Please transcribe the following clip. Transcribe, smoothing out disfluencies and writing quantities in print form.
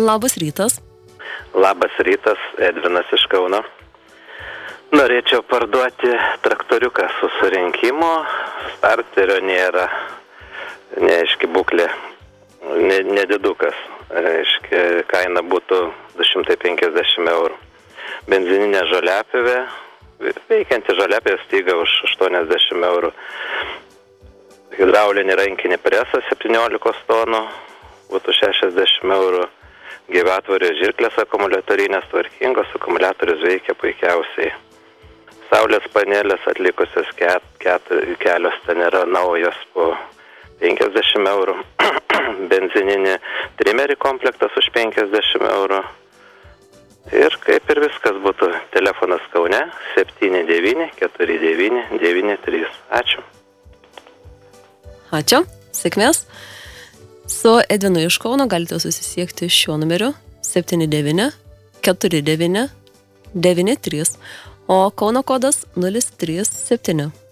Labas rytas. Labas rytas, Edvinas iš Kauno. Norėčiau parduoti traktoriuką su surinkimu, starterio nėra, neaiški būklė, nedidukas, kaina būtų 250 eurų. Benzininė žoliapjovė, veikianti žoliapjovė styga už 80 eurų. Hidraulinį rankinį presą 17 tonų, būtų 60 eurų. Gyvatvorės žirklės akumuliatorinės tvarkingos, akumuliatorius veikia puikiausiai. Saulės panelės atlikusios kelios ten yra naujos po 50 eurų. Benzininį trimerį komplektas už 50 eurų. Ir kaip ir viskas būtų. Telefonas Kaune 79 49 93. Ačiū. Ačiū. Sėkmės. Su Edvinu iš Kauno galite susisiekti šiuo numeriu 79 49 93, o Kauno kodas 037.